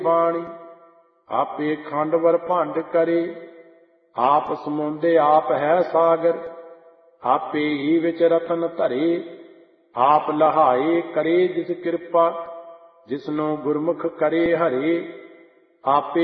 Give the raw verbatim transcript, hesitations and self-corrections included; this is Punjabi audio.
ਬਾਣੀ। ਆਪੇ ਖੰਡ ਵਰ ਭੰਡ ਕਰੇ, ਆਪ ਸਮੁੰਦੇ ਆਪ ਹੈ ਸਾਗਰ। ਆਪੇ ਹੀ ਵਿੱਚ ਰਤਨ ਧਰੇ, ਆਪ ਲਹਾਏ ਕਰੇ ਜਿਸ ਕਿਰਪਾ। ਜਿਸਨੂੰ ਗੁਰਮੁਖ ਕਰੇ ਹਰੇ, ਆਪੇ